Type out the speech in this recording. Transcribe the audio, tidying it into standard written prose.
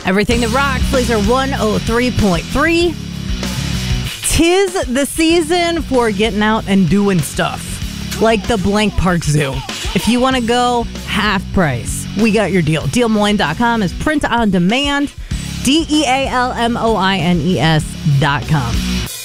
Everything that rocks, Laser 103.3. Tis the season for getting out and doing stuff, like the Blank Park Zoo. If you want to go half price, we got your deal. DealMoines.com is print on demand. DealMoines.com.